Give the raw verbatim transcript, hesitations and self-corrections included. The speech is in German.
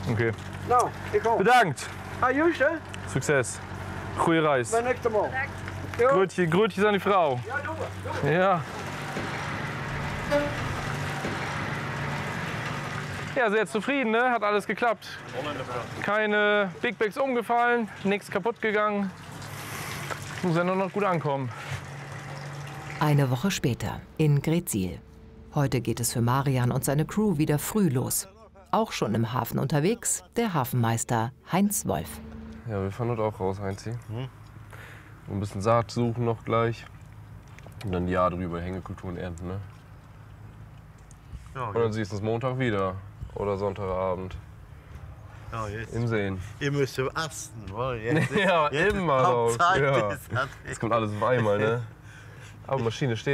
Okay. Nou, ik kom. Bedankt. Ah, juist hè? Succes. Goeie Reis. Ben ik de man. Groetje, groetjes an die Frau. Ja, doe maar. Doe maar. Ja. Ja, sehr zufrieden, ne? Hat alles geklappt. Keine Big Bags umgefallen, nichts kaputt gegangen. Muss ja nur noch gut ankommen. Eine Woche später in Greetsiel. Heute geht es für Marian und seine Crew wieder früh los. Auch schon im Hafen unterwegs der Hafenmeister Heinz Wolf. Ja, wir fahren heute auch raus, Heinzi. Hm? Ein bisschen Saat suchen noch gleich. Und dann die Jahr drüber Hängekulturen ernten, ne? Ja, und dann siehst du uns Montag wieder. Oder Sonntagabend. Ja, jetzt. Im Seen. Ihr müsst im Asten, weil jetzt, ja, jetzt immer raus. Hauptzeit Ja. ist. Jetzt kommt alles auf einmal, ne? Aber die Maschine steht.